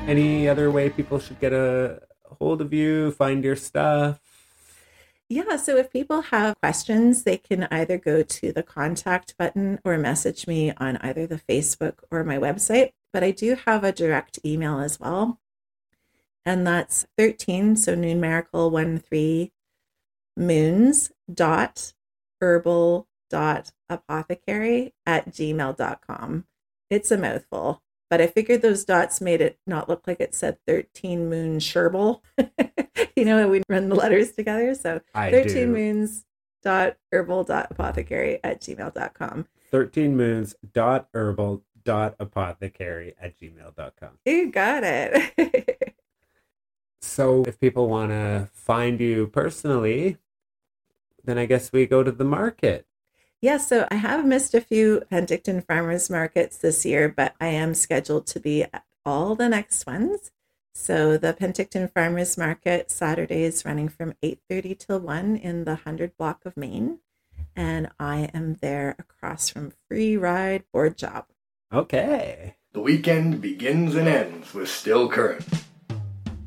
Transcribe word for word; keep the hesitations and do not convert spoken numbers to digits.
Any other way people should get a hold of you, find your stuff? Yeah, so if people have questions, they can either go to the contact button or message me on either the Facebook or my website. But I do have a direct email as well. And that's thirteen, so numerical one three moons dot herbal dot apothecary at gmail dot com. It's a mouthful, but I figured those dots made it not look like it said thirteen moon sherbal. You know, we run the letters together. So I thirteen do. moons dot herbal dot apothecary at gmail dot com. thirteen moons dot herbal dot apothecary at gmail dot com. You got it. So if people want to find you personally, then I guess we go to the market. Yeah, so I have missed a few Penticton Farmers Markets this year, but I am scheduled to be at all the next ones. So the Penticton Farmers Market Saturday is running from eight thirty till one in the one hundred block of Maine. And I am there across from Free Ride Board Job. Okay. The weekend begins and ends with Still Current.